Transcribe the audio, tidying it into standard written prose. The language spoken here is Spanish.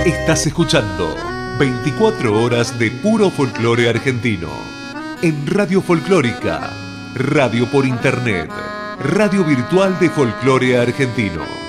Estás escuchando 24 horas de puro folclore argentino. En Radio Folclórica, radio por internet, radio virtual de folclore argentino.